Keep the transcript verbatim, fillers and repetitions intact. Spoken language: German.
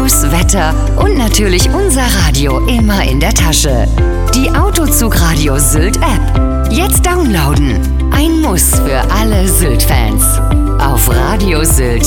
News, Wetter und natürlich unser Radio immer in der Tasche. Die Autozug-Radio Sylt App. Jetzt downloaden. Ein Muss für alle Sylt-Fans. Auf radiosylt